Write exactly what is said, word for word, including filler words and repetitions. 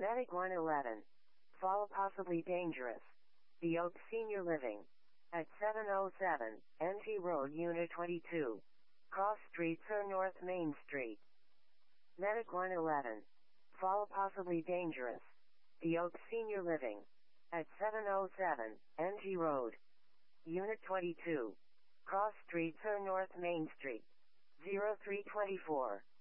Medic one eleven. Fall possibly dangerous. The Oak Senior Living. At seven oh seven, N T Road Unit twenty-two. Cross Street Sir North Main Street. Medic one eleven. Fall possibly dangerous. The Oak Senior Living. At seven oh seven, N T Road. Unit twenty-two. Cross Street Sir North Main Street. zero three two four.